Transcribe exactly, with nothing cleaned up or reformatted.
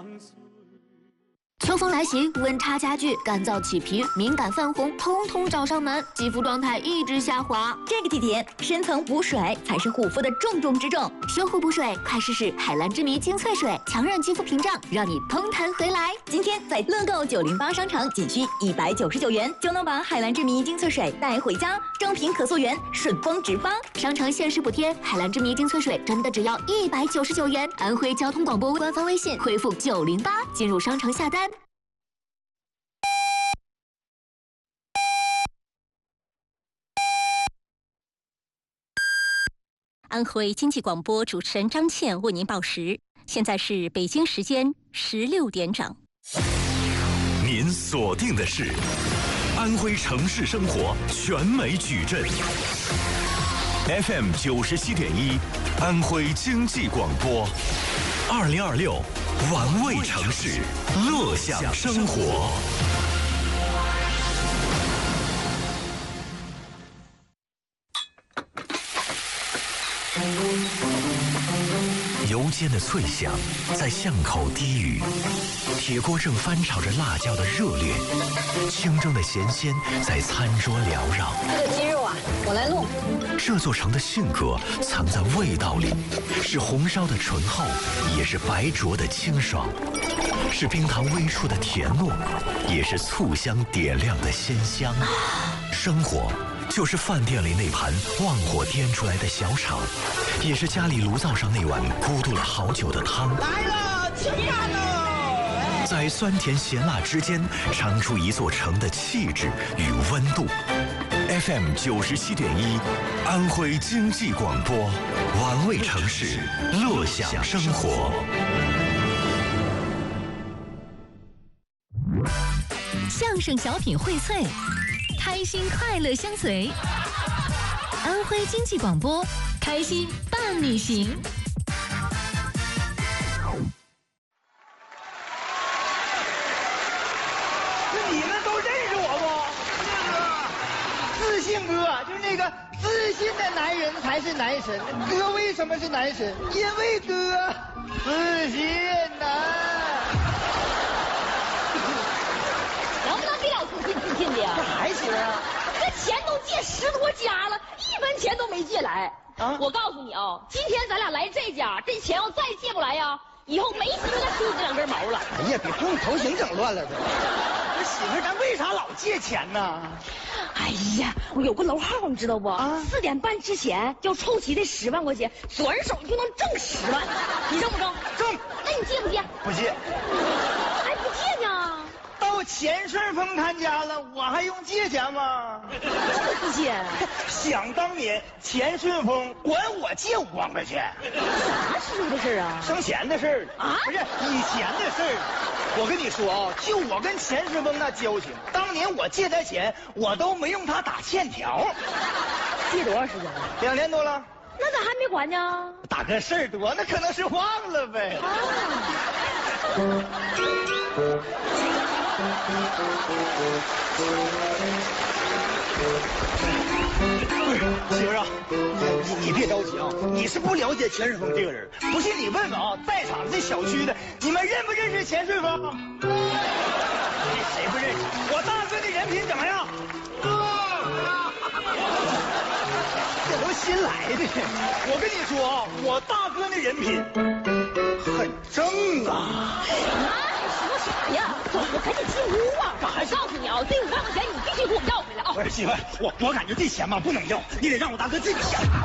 秋风来袭，温差加剧，干燥起皮、敏感泛红，通通找上门，肌肤状态一直下滑。 这个季节，深层补水才是护肤的重中之重。 修护补水，快试试海蓝之谜精粹水，强韧肌肤屏障，让你嘭弹回来。 今天在乐购九零八商城，仅需一百九十九元就能把海蓝之谜精粹水带回家，正品可溯源，顺丰直发。 商城限时补贴，海蓝之谜精粹水真的只要一百九十九元。安徽交通广播官方微信回复九零八进入商城下单。 安徽经济广播主持人张倩为您报时，现在是北京时间十六点整。 您锁定的是安徽城市生活全美矩阵 F M 九十七点一，安徽经济广播，二零二六玩味城市，乐享生活。油煎的脆响在巷口低语，铁锅正翻炒着辣椒的热烈，清蒸的咸鲜在餐桌缭绕。 这个鸡肉啊，我来弄。 这座城的性格藏在味道里，是红烧的醇厚，也是白灼的清爽，是冰糖微出的甜糯，也是醋香点亮的鲜香。生活就是饭店里那盘旺火颠出来的小炒，也是家里炉灶上那碗咕嘟了好久的汤。 来了，吃饭喽！ 在酸甜咸辣之间，尝出一座城的气质与温度。F M 九十七点一，安徽经济广播，玩味城市，乐享生活。 相声小品荟萃，开心快乐相随。安徽经济广播，开心伴你行。 就你们都认识我不？自信哥，就是那个自信的男人才是男神。哥为什么是男神？因为哥自信呐。 能不能别老自信自信的呀？ 这还行啊？ 这钱都借十多家了，一分钱都没借来。 啊！ 我告诉你啊，今天咱俩来这家，这钱要再借不来呀，以后没机会再梳这两根毛了。 哎呀，别碰头型整乱了这。我媳妇儿，咱为啥老借钱呢？ 哎呀，我有个楼号，你知道不？ 啊！ 四点半之前就凑齐这十万块钱，转手就能挣十万。你挣不挣？ 挣。 那你借不借？ 不借。 还不借呢？ 到钱顺丰他家了，我还用借钱吗？ 不借。 想当年，钱顺丰管我借五万块钱。 啥时候的事啊？ 生钱的事儿啊？ 不是以前的事儿。我跟你说啊，就我跟钱顺丰那交情，当年我借他钱，我都没用他打欠条。 借多长时间了？ 两年多了。 那咋还没还呢？ 大哥事儿多，那可能是忘了呗。啊。媳妇儿啊，你你别着急啊，你是不了解钱顺丰这个人，不信你问问啊，在场这小区的，你们认不认识钱顺丰？谁不认识？我大哥的人品怎么样？这都新来的，我跟你说啊，我大哥的人品很正啊。 说啥呀？走，我赶紧进屋啊！ 干啥？ 告诉你啊，这五万块钱你必须给我要回来啊！ 不是媳妇，我我感觉这钱吧不能要，你得让我大哥自己想。